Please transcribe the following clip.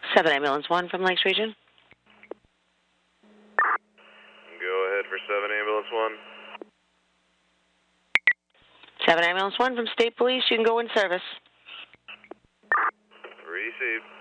7 Ambulance 1 from Lakes Region. Go ahead for 7 Ambulance 1. 7 Ambulance 1 from State Police. You can go in service. Received.